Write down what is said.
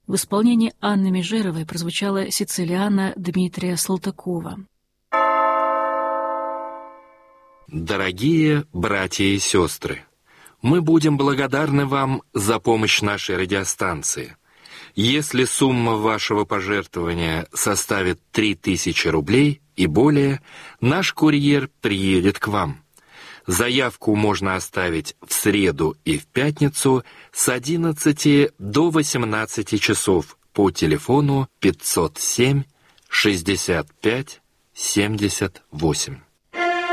В исполнении Анны Межеровой прозвучала «Сицилиана» Дмитрия Салтыкова. Дорогие братья и сестры, мы будем благодарны вам за помощь нашей радиостанции. Если сумма вашего пожертвования составит 3000 рублей и более, наш курьер приедет к вам. Заявку можно оставить в среду и в пятницу с 11 до 18 часов по телефону 507 65 78.